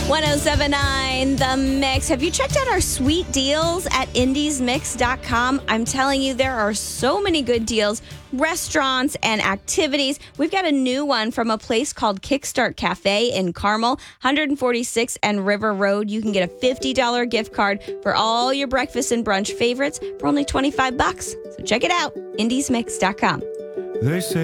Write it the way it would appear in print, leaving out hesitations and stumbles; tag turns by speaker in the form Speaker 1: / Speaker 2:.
Speaker 1: 1079 The Mix. Have you checked out our sweet deals at indiesmix.com? I'm telling you, there are so many good deals, restaurants and activities. We've got a new one from a place called Kickstart Cafe in Carmel, 146 and River Road. You can get a $50 gift card for all your breakfast and brunch favorites for only $25. So check it out, indiesmix.com.
Speaker 2: They say